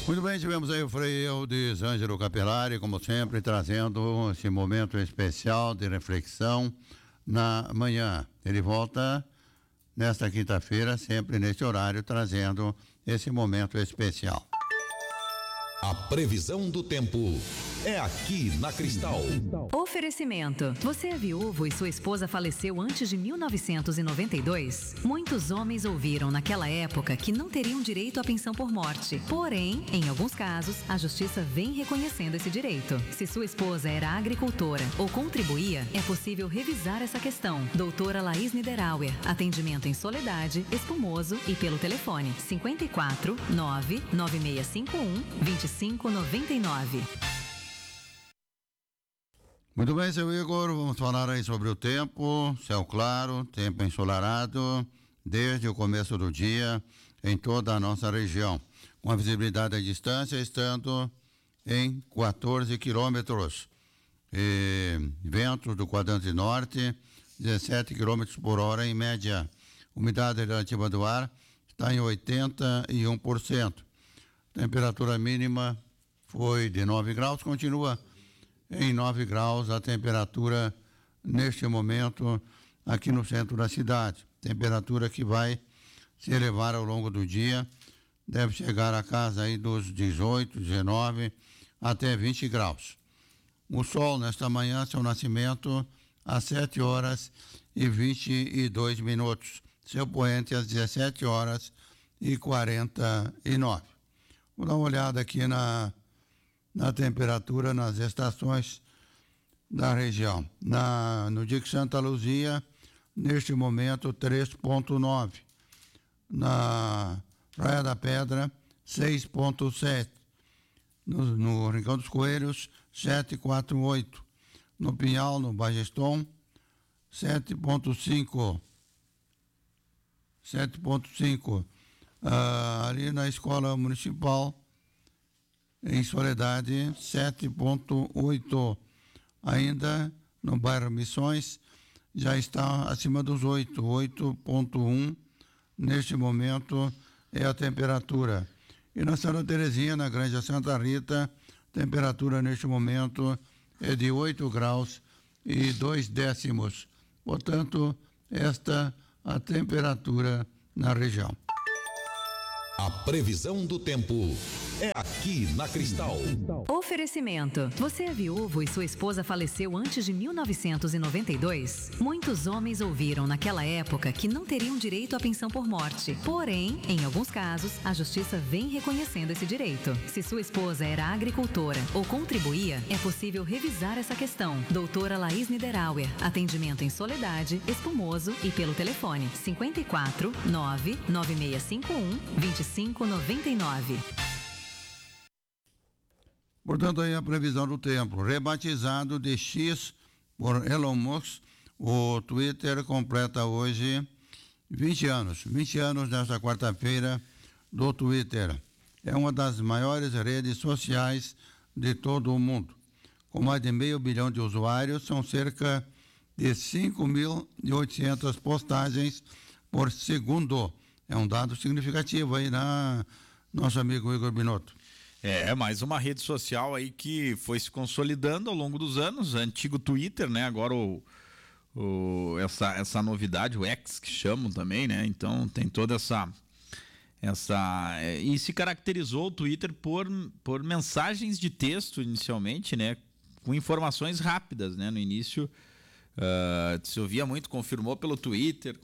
Muito bem, tivemos aí o Frei Eudes Ângelo Capelari, como sempre, trazendo esse momento especial de reflexão na manhã. Ele volta nesta quinta-feira, sempre neste horário, trazendo esse momento especial. A previsão do tempo é aqui na Cristal. Oferecimento. Você é viúvo e sua esposa faleceu antes de 1992? Muitos homens ouviram naquela época que não teriam direito à pensão por morte. Porém, em alguns casos, a justiça vem reconhecendo esse direito. Se sua esposa era agricultora ou contribuía, é possível revisar essa questão. Doutora Laís Niederauer. Atendimento em Soledade, Espumoso e pelo telefone 54 99651 2599. Muito bem, seu Igor, vamos falar aí sobre o tempo, céu claro, tempo ensolarado, desde o começo do dia em toda a nossa região, com a visibilidade à distância estando em 14 quilômetros. Ventos do quadrante norte, 17 quilômetros por hora em média. Umidade relativa do ar está em 81%. Temperatura mínima foi de 9 graus, continua em 9 graus a temperatura neste momento aqui no centro da cidade. Temperatura que vai se elevar ao longo do dia, deve chegar a casa aí dos 18, 19 até 20 graus. O sol nesta manhã, seu nascimento às 7 horas e 22 minutos. Seu poente às 17 horas e 49. Vou dar uma olhada aqui na temperatura nas estações da região. No Dique Santa Luzia, neste momento, 3,9. Na Praia da Pedra, 6,7. No Rincão dos Coelhos, 7,48. No Pinhal, no Bageston, 7,5. 7,5. Ali na Escola Municipal, em Soledade, 7,8. Ainda no bairro Missões, já está acima dos 8, 8,1. Neste momento é a temperatura. E na Santa Terezinha, na Granja Santa Rita, temperatura neste momento é de 8 graus e 2 décimos. Portanto, esta a temperatura na região. A previsão do tempo é aqui na Cristal. Oferecimento. Você é viúvo e sua esposa faleceu antes de 1992? Muitos homens ouviram naquela época que não teriam direito à pensão por morte. Porém, em alguns casos, a justiça vem reconhecendo esse direito. Se sua esposa era agricultora ou contribuía, é possível revisar essa questão. Doutora Laís Niederauer. Atendimento em Soledade, Espumoso e pelo telefone 54 99651 2599. Portanto, aí a previsão do tempo. Rebatizado de X por Elon Musk, o Twitter completa hoje 20 anos. 20 anos nesta quarta-feira do Twitter. É uma das maiores redes sociais de todo o mundo. Com mais de 500 milhões de usuários, são cerca de 5.800 postagens por segundo. É um dado significativo aí, nosso amigo Igor Binotto. É, mais uma rede social aí que foi se consolidando ao longo dos anos, antigo Twitter, né? Agora essa novidade, o X que chamam também, né? Então tem toda e se caracterizou o Twitter por mensagens de texto inicialmente, né? Com informações rápidas, né? No início se ouvia muito, confirmou pelo Twitter.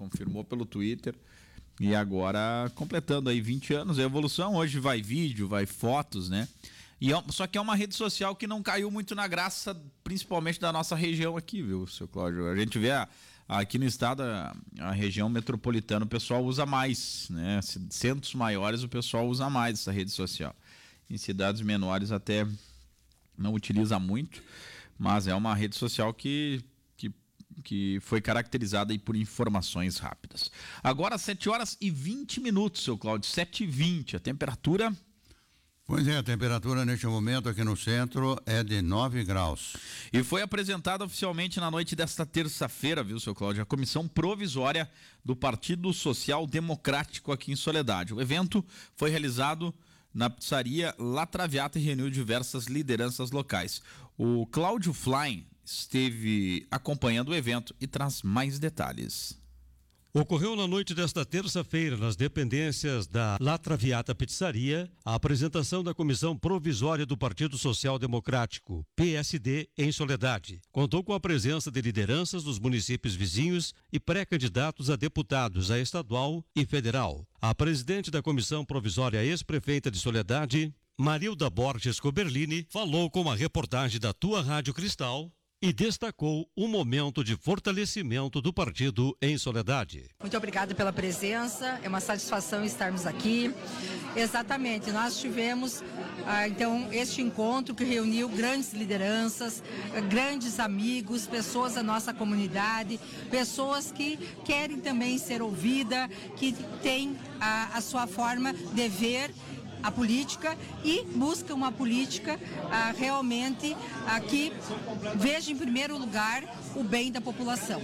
E agora, completando aí 20 anos, a evolução, hoje vai vídeo, vai fotos, né? Só que é uma rede social que não caiu muito na graça, principalmente da nossa região aqui, viu, seu Cláudio? A gente vê aqui no estado, a região metropolitana, o pessoal usa mais, né? Centros maiores, o pessoal usa mais essa rede social. Em cidades menores até não utiliza muito, mas é uma rede social que foi caracterizada aí por informações rápidas. Agora 7 horas e 20 minutos, seu Cláudio, 7h20, a temperatura... Pois é, a temperatura neste momento aqui no centro é de 9 graus. E foi apresentada oficialmente na noite desta terça-feira, viu, seu Cláudio, a comissão provisória do Partido Social Democrático aqui em Soledade. O evento foi realizado na pizzaria La Traviata e reuniu diversas lideranças locais. O Cláudio Flein esteve acompanhando o evento e traz mais detalhes. Ocorreu na noite desta terça-feira, nas dependências da La Traviata Pizzaria, a apresentação da Comissão Provisória do Partido Social Democrático, PSD, em Soledade. Contou com a presença de lideranças dos municípios vizinhos e pré-candidatos a deputados, a estadual e federal. A presidente da Comissão Provisória, ex-prefeita de Soledade, Marilda Borges Coberlini, falou com a reportagem da Tua Rádio Cristal e destacou o momento de fortalecimento do partido em Soledade. Muito obrigada pela presença, é uma satisfação estarmos aqui. Exatamente, nós tivemos então este encontro que reuniu grandes lideranças, grandes amigos, pessoas da nossa comunidade, pessoas que querem também ser ouvidas, que têm a sua forma de ver a política e busca uma política realmente que veja em primeiro lugar o bem da população.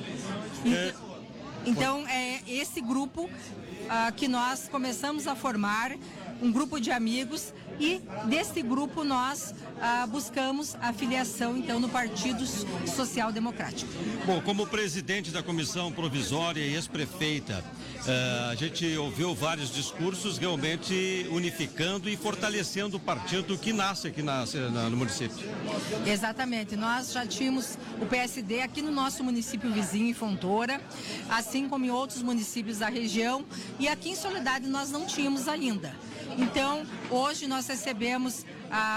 Então é esse grupo que nós começamos a formar, um grupo de amigos, e desse grupo nós buscamos a filiação então no Partido Social Democrático. Bom, como presidente da Comissão Provisória e ex-prefeita, a gente ouviu vários discursos realmente unificando e fortalecendo o partido que nasce aqui no município. Exatamente, nós já tínhamos o PSD aqui no nosso município vizinho, em Fontoura, assim como em outros municípios da região, e aqui em Soledade nós não tínhamos ainda. Então, hoje nós recebemos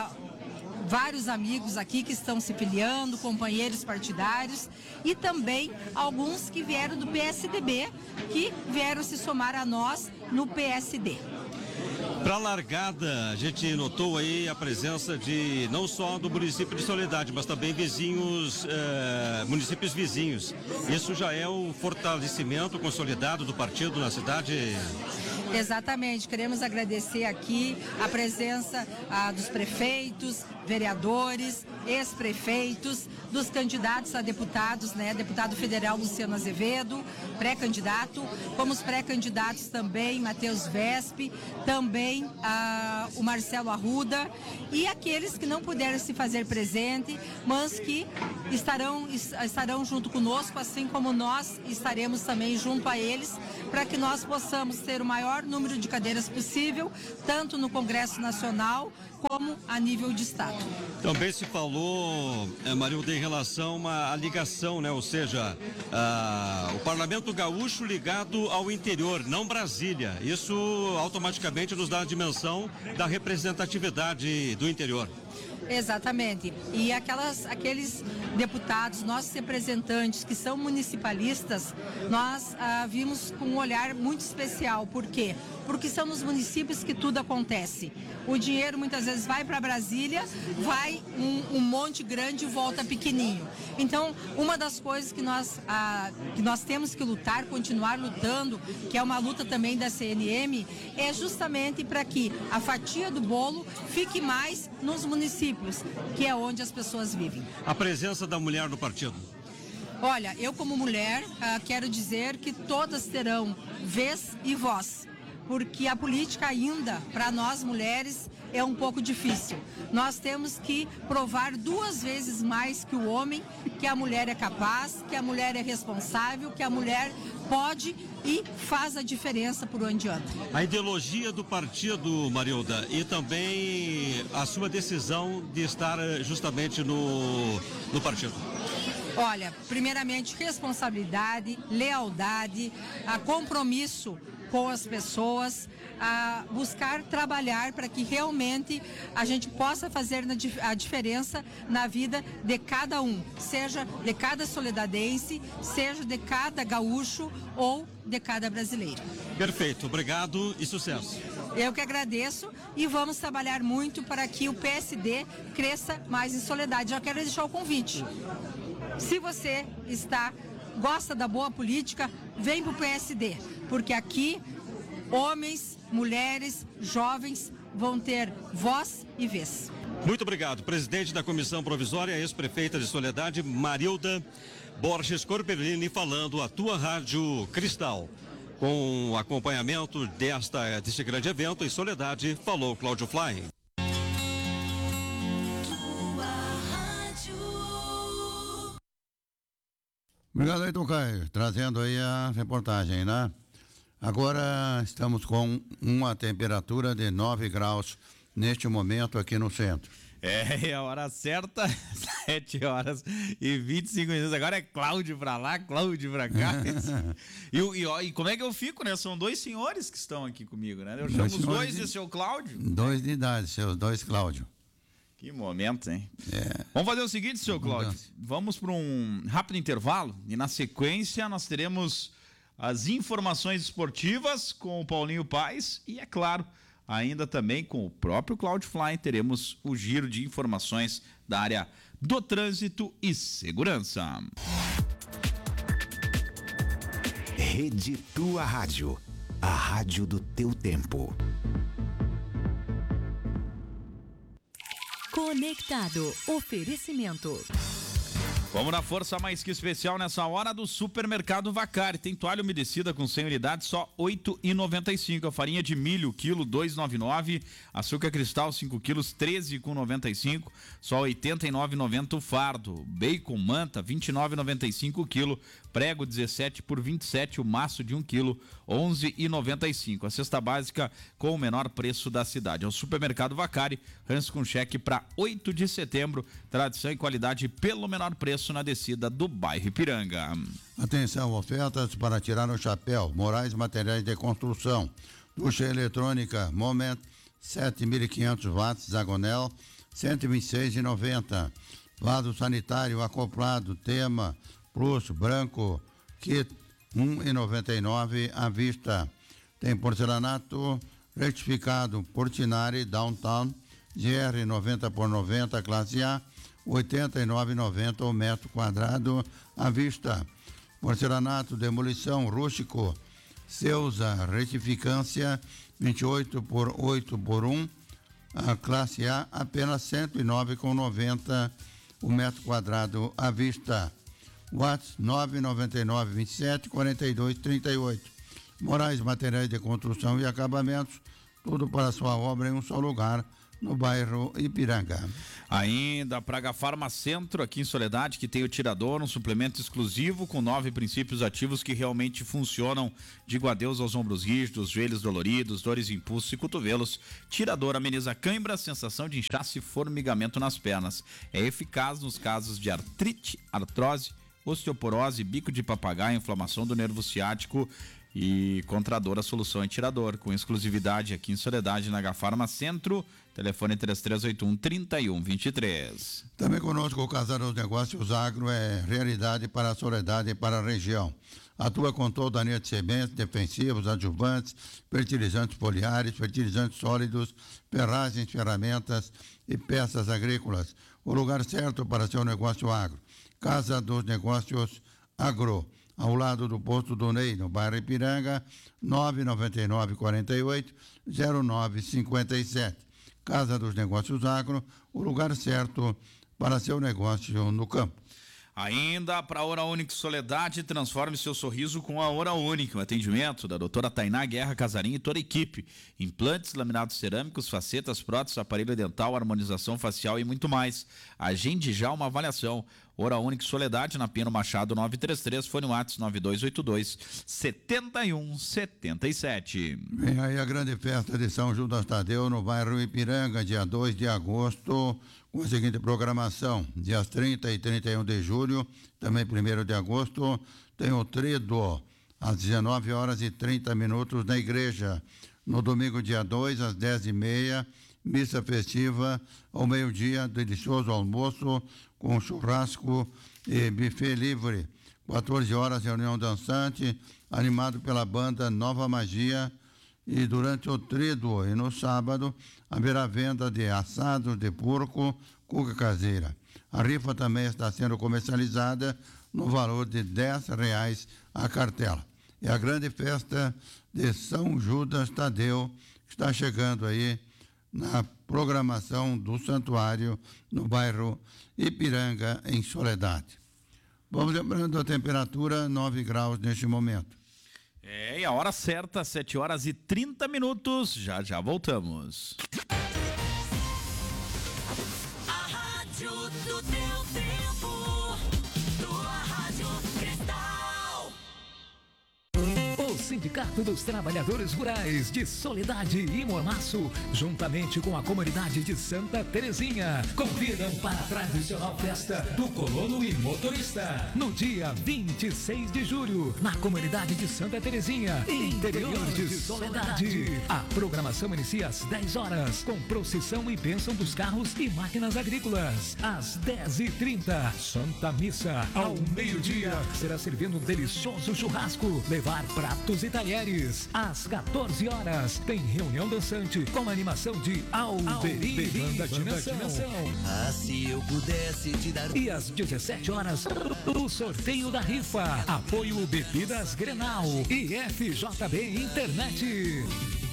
vários amigos aqui que estão se filiando, companheiros partidários, e também alguns que vieram do PSDB, que vieram se somar a nós no PSD. Para a largada, a gente notou aí a presença de não só do município de Soledade, mas também municípios vizinhos. Isso já é o fortalecimento consolidado do partido na cidade? Exatamente, queremos agradecer aqui a presença dos prefeitos, vereadores, ex-prefeitos, dos candidatos a deputados, né? Deputado federal Luciano Azevedo, pré-candidato, como os pré-candidatos também, Matheus Vespe, também o Marcelo Arruda, e aqueles que não puderam se fazer presente, mas que estarão junto conosco, assim como nós estaremos também junto a eles, para que nós possamos ter o maior número de cadeiras possível, tanto no Congresso Nacional como a nível de Estado. Também se falou, Marilda, em relação à ligação, né? Ou seja, o Parlamento Gaúcho ligado ao interior, não Brasília. Isso automaticamente nos dá a dimensão da representatividade do interior. Exatamente. E aqueles deputados, nossos representantes que são municipalistas, nós vimos com um olhar muito especial. Por quê? Porque são nos municípios que tudo acontece. O dinheiro muitas vezes vai para Brasília, vai um monte grande e volta pequenininho. Então, uma das coisas que nós temos que lutar, continuar lutando, que é uma luta também da CNM, é justamente para que a fatia do bolo fique mais nos municípios, que é onde as pessoas vivem. A presença da mulher no partido. Olha, eu como mulher quero dizer que todas terão vez e voz, porque a política ainda, para nós mulheres, é um pouco difícil. Nós temos que provar 2 vezes mais que o homem que a mulher é capaz, que a mulher é responsável, que a mulher pode e faz a diferença por onde anda. A ideologia do partido, Marilda, e também a sua decisão de estar justamente no partido. Olha, primeiramente responsabilidade, lealdade, compromisso com as pessoas, a buscar trabalhar para que realmente a gente possa fazer a diferença na vida de cada um, seja de cada soledadense, seja de cada gaúcho ou de cada brasileiro. Perfeito, obrigado e sucesso. Eu que agradeço e vamos trabalhar muito para que o PSD cresça mais em Soledade. Já quero deixar o convite. Se você gosta da boa política, vem para o PSD, porque aqui homens, mulheres, jovens vão ter voz e vez. Muito obrigado. Presidente da Comissão Provisória, ex-prefeita de Soledade, Marilda Borges Coberlini, falando a Tua Rádio Cristal. Com o acompanhamento deste grande evento em Soledade, falou Cláudio Fly. Obrigado aí, Tom Caio, trazendo aí a reportagem, né? Agora estamos com uma temperatura de 9 graus neste momento aqui no centro. É a hora certa, 7h25. Agora é Cláudio pra lá, Cláudio pra cá. E como é que eu fico, né? São dois senhores que estão aqui comigo, né? Eu chamo os dois de seu Cláudio. Dois de idade, seus dois Cláudio. Que momento, hein? É. Vamos fazer o seguinte, seu Cláudio. Vamos para um rápido intervalo e na sequência nós teremos as informações esportivas com o Paulinho Paes e, é claro, ainda também com o próprio Cláudio Fly, teremos o giro de informações da área do trânsito e segurança. Rede Tua Rádio, a rádio do teu tempo. Conectado. Oferecimento. Vamos na força mais que especial nessa hora do Supermercado Vacari. Tem toalha umedecida com 100 unidades, só R$ 8,95. A farinha de milho, quilo, R$ 2,99. Açúcar cristal, 5 quilos, R$ 13,95. Só R$ 89,90 o fardo. Bacon manta, R$ 29,95 o quilo. Prego, 17 por 27, o maço de 1 quilo, R$ 11,95. A cesta básica com o menor preço da cidade. É o Supermercado Vacari, ranço com cheque para 8 de setembro. Tradição e qualidade pelo menor preço na descida do bairro Ipiranga. Atenção, ofertas para tirar o chapéu. Moraes Materiais de Construção. Ducha eletrônica Moment, 7.500 watts, Zagonel, R$ 126,90. Vaso sanitário acoplado, Tema Plus branco, kit, R$ 1,99 à vista. Tem porcelanato retificado Portinari Downtown, GR 90 por 90, classe A, R$ 89,90 o metro quadrado à vista. Porcelanato demolição rústico Ceusa retificância 28 por 8 por 1, a classe A, apenas R$ 109,90 o metro quadrado à vista. Watts 999 27 42 38. Moraes Materiais de Construção e Acabamentos, tudo para sua obra em um só lugar, no bairro Ipiranga. Ainda Praga Farma Centro, aqui em Soledade, que tem o tirador, um suplemento exclusivo com 9 princípios ativos que realmente funcionam. Digo adeus aos ombros rígidos, joelhos doloridos, dores, impulsos e cotovelos. Tirador ameniza cãibra, sensação de inchaço e formigamento nas pernas. É eficaz nos casos de artrite, artrose, osteoporose, bico de papagaio, inflamação do nervo ciático e contra dor. A solução é tirador, com exclusividade aqui em Soledade, na Gafarma Centro, telefone 3381-3123. Também conosco o Casa dos Negócios Agro é realidade para a Soledade e para a região. Atua com toda a linha de sementes, defensivos, adjuvantes, fertilizantes foliares, fertilizantes sólidos, ferragens, ferramentas e peças agrícolas. O lugar certo para seu negócio agro. Casa dos Negócios Agro, ao lado do posto do Ney, no bairro Ipiranga, 999-48-0957. Casa dos Negócios Agro, o lugar certo para seu negócio no campo. Ainda para a Hora Única Soledade, transforme seu sorriso com a Hora Única. O atendimento da doutora Tainá Guerra Casarim e toda a equipe. Implantes, laminados cerâmicos, facetas, próteses, aparelho dental, harmonização facial e muito mais. Agende já uma avaliação. Hora Única Soledade, na Pino Machado 933, fone WhatsApp 9282-7177. Vem aí a grande festa de São Judas Tadeu no bairro Ipiranga, dia 2 de agosto, com a seguinte programação: dias 30 e 31 de julho, também 1º de agosto, tem o Trido, às 19h30 na igreja. No domingo, dia 2, às 10h30, missa festiva ao meio-dia, delicioso almoço com churrasco e buffet livre. 14 horas, reunião dançante, animado pela banda Nova Magia. E durante o Trido e no sábado, haverá venda de assados de porco, cuca caseira. A rifa também está sendo comercializada no valor de R$10 a cartela. É a grande festa de São Judas Tadeu, que está chegando aí na programação do santuário no bairro Ipiranga, em Soledade. Vamos lembrando a temperatura, 9 graus neste momento. E a hora certa, 7h30. Já já voltamos. A rádio do teu tempo, tua Rádio Cristal. O Sindicato dos Trabalhadores Rurais de Soledade e Mormaço, juntamente com a comunidade de Santa Terezinha, convidam para a tradicional festa do colono e motorista, no dia 26 de julho, na comunidade de Santa Terezinha, interior de Soledade. A programação inicia às 10 horas, com procissão e bênção dos carros e máquinas agrícolas. Às 10h30, Santa Missa. Ao meio-dia, será servindo um delicioso churrasco, levar pratos e talheres. Às 14 horas, tem reunião dançante com animação de Alberiri, banda Dimensão. Ah, se eu pudesse te dar. E às 17 horas, o sorteio da rifa. Apoio Bebidas Grenal e FJB Internet.